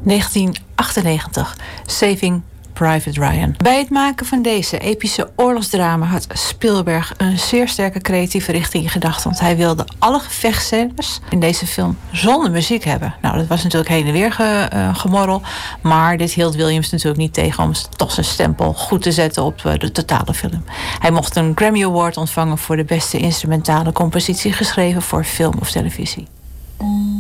1998, Saving Private Ryan. Bij het maken van deze epische oorlogsdrama had Spielberg een zeer sterke creatieve richting in gedachten. Want hij wilde alle gevechtscènes in deze film zonder muziek hebben. Nou, dat was natuurlijk heen en weer gemorrel. Maar dit hield Williams natuurlijk niet tegen om toch zijn stempel goed te zetten op de totale film. Hij mocht een Grammy Award ontvangen voor de beste instrumentale compositie geschreven voor film of televisie.